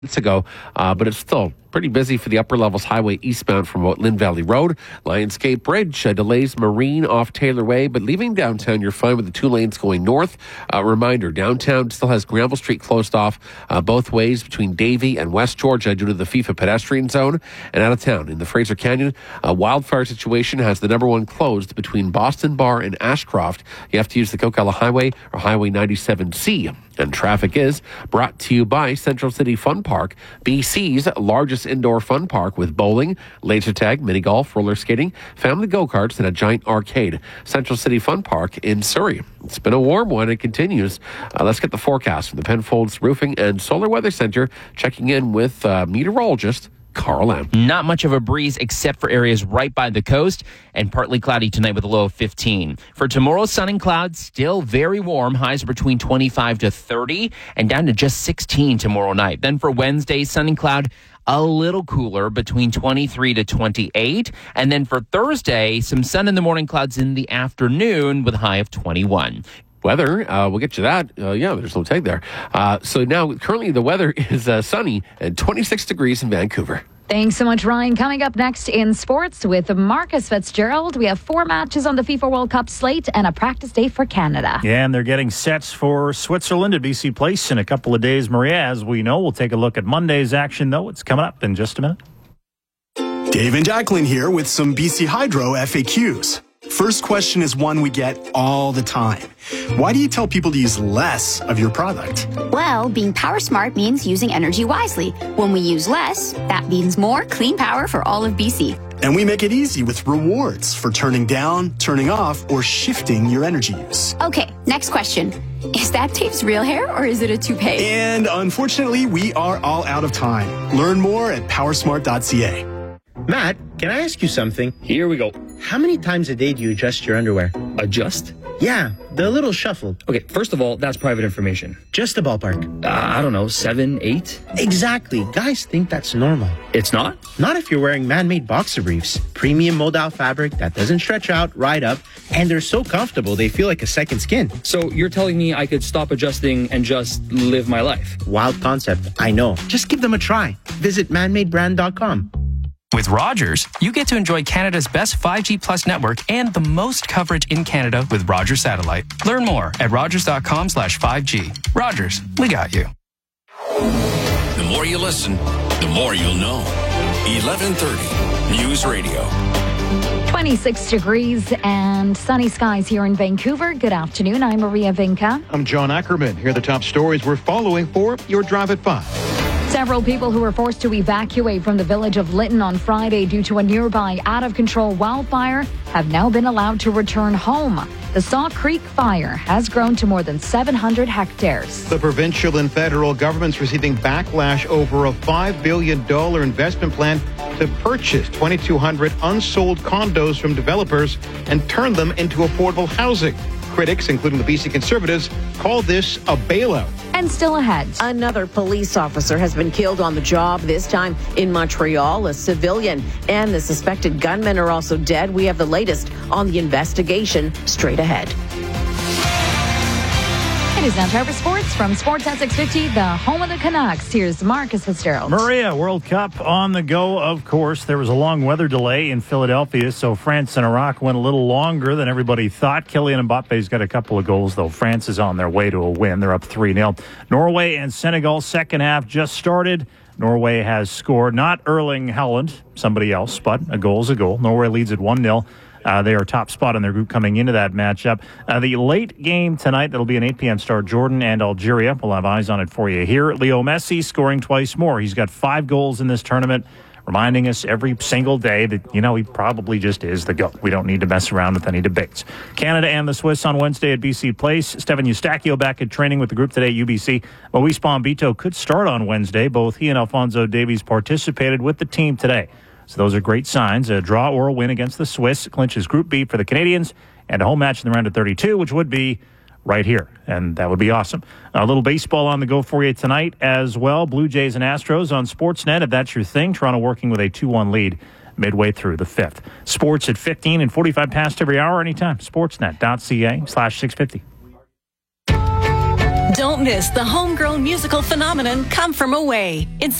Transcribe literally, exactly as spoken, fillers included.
minutes ago, uh, but it's still pretty busy for the upper levels highway eastbound from about Lynn Valley Road. Lionsgate Bridge uh, delays Marine off Taylor Way, but leaving downtown, you're fine with the two lanes going north. Uh, reminder, downtown still has Granville Street closed off uh, both ways between Davie and West Georgia due to the FIFA pedestrian zone. And out of town, in the Fraser Canyon, a wildfire situation has the number one closed between Boston Bar and Ashcroft. You have to use the Coquella Highway or Highway ninety-seven C. And traffic is brought to you by Central City Fun Park, B C's largest indoor fun park with bowling, laser tag, mini golf, roller skating, family go-karts, and a giant arcade. Central City Fun Park in Surrey. It's been a warm one. It continues. Uh, let's get the forecast from the Penfolds Roofing and Solar Weather Center, checking in with uh, meteorologist Carl M. Not much of a breeze except for areas right by the coast, and partly cloudy tonight with a low of fifteen. For tomorrow, sun and clouds, still very warm. Highs are between twenty-five to thirty and down to just sixteen tomorrow night. Then for Wednesday, sun and cloud, a little cooler between twenty-three to twenty-eight. And then for Thursday, some sun in the morning, clouds in the afternoon with a high of twenty-one. Weather, uh, we'll get you that. Uh, yeah, there's no tag there. Uh, so now, currently, the weather is uh, sunny and twenty-six degrees in Vancouver. Thanks so much, Ryan. Coming up next in sports with Marcus Fitzgerald, we have four matches on the FIFA World Cup slate and a practice day for Canada. Yeah, and they're getting sets for Switzerland at B C Place in a couple of days, Maria. As we know, we'll take a look at Monday's action, though. It's coming up in just a minute. Dave and Jacqueline here with some B C Hydro F A Qs. First question is one we get all the time. Why do you tell people to use less of your product? Well, being power smart means using energy wisely. When we use less, that means more clean power for all of B C. And we make it easy with rewards for turning down, turning off, or shifting your energy use. Okay, next question. Is that Dave's real hair or is it a toupee? And unfortunately, we are all out of time. Learn more at powersmart dot c a. Matt, can I ask you something? Here we go. How many times a day do you adjust your underwear? Adjust? Yeah, the little shuffle. Okay, first of all, that's private information. Just a ballpark. Uh, I don't know, seven, eight? Exactly. Guys think that's normal. It's not? Not if you're wearing man-made boxer briefs. Premium modal fabric that doesn't stretch out, ride up, and they're so comfortable they feel like a second skin. So you're telling me I could stop adjusting and just live my life? Wild concept, I know. Just give them a try. Visit man made brand dot com. With Rogers, you get to enjoy Canada's best five G Plus network and the most coverage in Canada with Rogers Satellite. Learn more at rogers.com slash 5G. Rogers, we got you. The more you listen, the more you'll know. eleven thirty News Radio. twenty-six degrees and sunny skies here in Vancouver. Good afternoon. I'm Maria Vinca. I'm John Ackerman. Here are the top stories we're following for your Drive at five. Several people who were forced to evacuate from the village of Lytton on Friday due to a nearby out-of-control wildfire have now been allowed to return home. The Saw Creek fire has grown to more than seven hundred hectares. The provincial and federal governments receiving backlash over a five billion dollars investment plan to purchase twenty-two hundred unsold condos from developers and turn them into affordable housing. Critics, including the B C Conservatives, call this a bailout. And still ahead. Another police officer has been killed on the job, this time in Montreal, a civilian. And the suspected gunmen are also dead. We have the latest on the investigation straight ahead. It is now time for sports from Sportsnet six fifty, the home of the Canucks. Here's Marcus Fitzgerald. Maria, World Cup on the go, of course. There was a long weather delay in Philadelphia, so France and Iraq went a little longer than everybody thought. Kylian Mbappe's got a couple of goals, though. France is on their way to a win. They're up three nil. Norway and Senegal, second half just started. Norway has scored, not Erling Haaland, somebody else, but a goal's a goal. Norway leads at one nil. Uh, they are top spot in their group coming into that matchup. Uh, the late game tonight, that'll be an eight p.m. start, Jordan and Algeria. We'll have eyes on it for you here. Leo Messi scoring twice more. He's got five goals in this tournament, reminding us every single day that, you know, he probably just is the GOAT. We don't need to mess around with any debates. Canada and the Swiss on Wednesday at B C Place. Stefan Eustachio back at training with the group today at U B C. Luis Bombito could start on Wednesday. Both he and Alphonso Davies participated with the team today. So those are great signs. A draw or a win against the Swiss clinches Group B for the Canadians and a home match in the round of thirty-two, which would be right here, and that would be awesome. A little baseball on the go for you tonight as well. Blue Jays and Astros on Sportsnet, if that's your thing. Toronto working with a two one lead midway through the fifth. Sports at fifteen and forty-five past every hour anytime. Sportsnet.ca slash 650. Don't miss the homegrown musical phenomenon Come From Away.